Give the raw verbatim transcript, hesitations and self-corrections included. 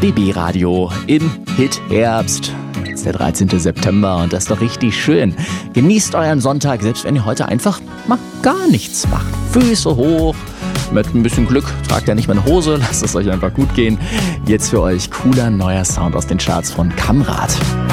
B B-Radio im Hit-Herbst. Es ist der dreizehnte September und das ist doch richtig schön. Genießt euren Sonntag, selbst wenn ihr heute einfach mal gar nichts macht. Füße hoch, mit ein bisschen Glück tragt ihr nicht mehr eine Hose, lasst es euch einfach gut gehen. Jetzt für euch cooler neuer Sound aus den Charts von Kamrat.